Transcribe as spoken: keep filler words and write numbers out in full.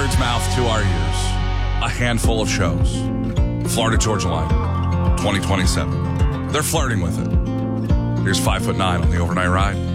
hornbird's mouth to our ears. A handful of shows. Florida Georgia Line, twenty twenty-seven. They're flirting with it. Here's five foot nine on the overnight ride.